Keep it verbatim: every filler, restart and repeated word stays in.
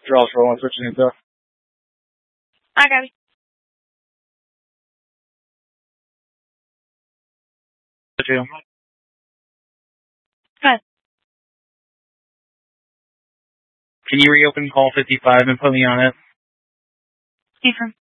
Charles rolling, switching into. Hi, Gabby. Two. Hi. Can you reopen call fifty-five and put me on it? Ephraim.